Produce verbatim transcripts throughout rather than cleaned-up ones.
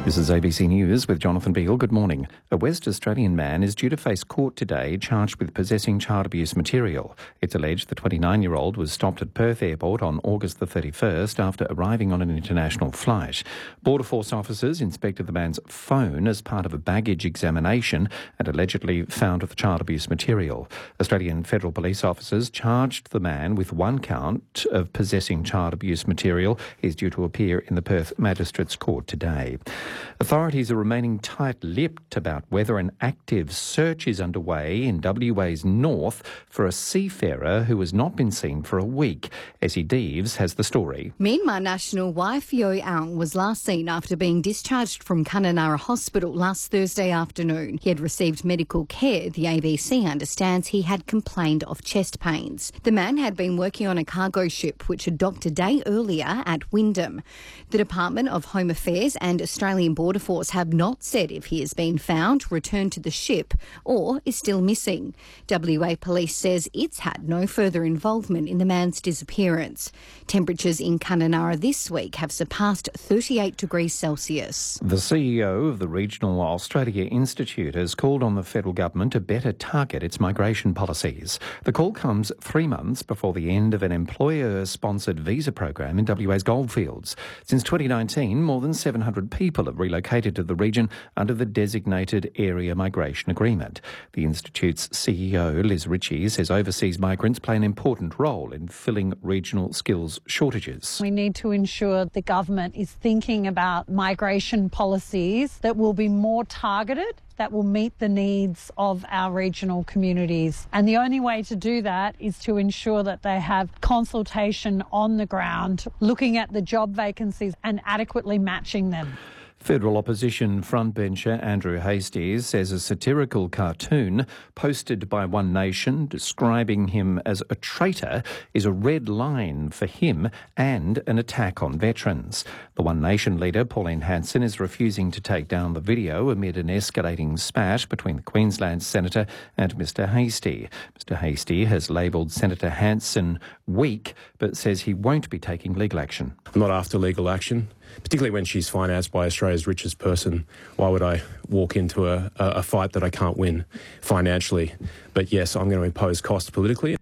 This is A B C News with Jonathan Beale. Good morning. A West Australian man is due to face court today charged with possessing child abuse material. It's alleged the twenty-nine-year-old was stopped at Perth Airport on August the thirty-first after arriving on an international flight. Border Force officers inspected the man's phone as part of a baggage examination and allegedly found the child abuse material. Australian Federal Police officers charged the man with one count of possessing child abuse material. He's due to appear in the Perth Magistrates Court today. Authorities are remaining tight-lipped about whether an active search is underway in W A's north for a seafarer who has not been seen for a week. Essie Deeves has the story. Myanmar national Wai Phyo Aung was last seen after being discharged from Kununurra Hospital last Thursday afternoon. He had received medical care. The A B C understands he had complained of chest pains. The man had been working on a cargo ship which had docked a day earlier at Wyndham. The Department of Home Affairs and Australian Border Force have not said if he has been found, returned to the ship or is still missing. W A Police says it's had no further involvement in the man's disappearance. Temperatures in Kununurra this week have surpassed thirty-eight degrees Celsius. The C E O of the Regional Australia Institute has called on the federal government to better target its migration policies. The call comes three months before the end of an employer-sponsored visa program in W A's goldfields. Since twenty nineteen, more than seven hundred people have relocated to the region under the Designated Area Migration Agreement. The Institute's C E O, Liz Ritchie, says overseas migrants play an important role in filling regional skills shortages. We need to ensure the government is thinking about migration policies that will be more targeted, that will meet the needs of our regional communities. And the only way to do that is to ensure that they have consultation on the ground, looking at the job vacancies and adequately matching them. Federal opposition frontbencher Andrew Hastie says a satirical cartoon posted by One Nation describing him as a traitor is a red line for him and an attack on veterans. The One Nation leader, Pauline Hanson, is refusing to take down the video amid an escalating spat between the Queensland senator and Mr Hastie. Mr Hastie has labelled Senator Hanson weak, but says he won't be taking legal action. I'm not after legal action, particularly when she's financed by Australia's richest person. Why would I walk into a, a fight that I can't win financially? But yes, I'm going to impose costs politically.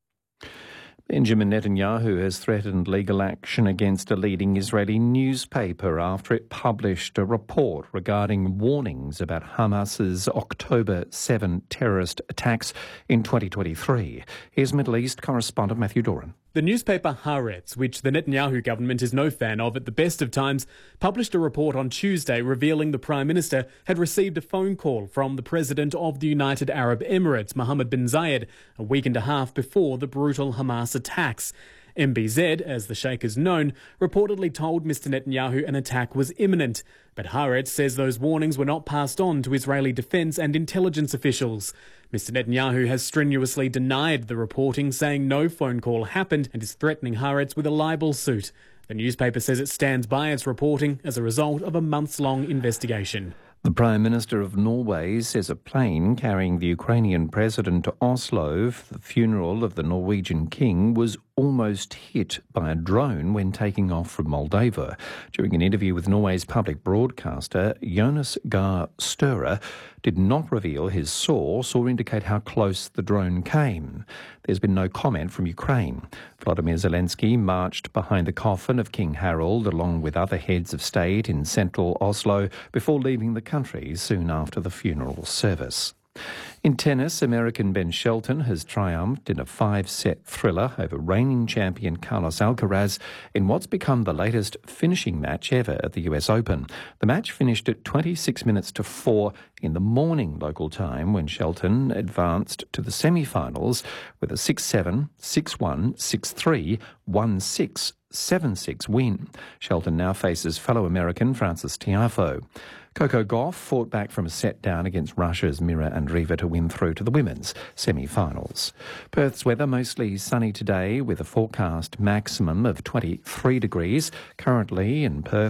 Benjamin Netanyahu has threatened legal action against a leading Israeli newspaper after it published a report regarding warnings about Hamas's October seventh terrorist attacks in twenty twenty-three. Here's Middle East correspondent Matthew Doran. The newspaper Haaretz, which the Netanyahu government is no fan of at the best of times, published a report on Tuesday revealing the Prime Minister had received a phone call from the President of the United Arab Emirates, Mohammed bin Zayed, a week and a half before the brutal Hamas attacks. M B Z, as the Sheikh is known, reportedly told Mister Netanyahu an attack was imminent. But Haaretz says those warnings were not passed on to Israeli defence and intelligence officials. Mister Netanyahu has strenuously denied the reporting, saying no phone call happened and is threatening Haaretz with a libel suit. The newspaper says it stands by its reporting as a result of a months-long investigation. The Prime Minister of Norway says a plane carrying the Ukrainian president to Oslo for the funeral of the Norwegian king was almost hit by a drone when taking off from Moldova. During an interview with Norway's public broadcaster, Jonas Gahr Støre did not reveal his source or indicate how close the drone came. There's been no comment from Ukraine. Volodymyr Zelensky marched behind the coffin of King Harald along with other heads of state in central Oslo before leaving the country soon after the funeral service. In tennis, American Ben Shelton has triumphed in a five-set thriller over reigning champion Carlos Alcaraz in what's become the latest finishing match ever at the U S Open. The match finished at twenty-six minutes to four in the morning local time when Shelton advanced to the semi-finals with a six seven, six one, six three, one six, seven six win. Shelton now faces fellow American Frances Tiafoe. Coco Gauff fought back from a set down against Russia's Mira Andreeva to win through to the women's semi-finals. Perth's weather mostly sunny today with a forecast maximum of twenty-three degrees. Currently in Perth,